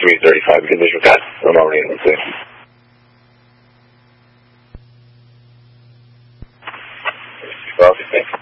335 condition got remote agency. Well, thank you.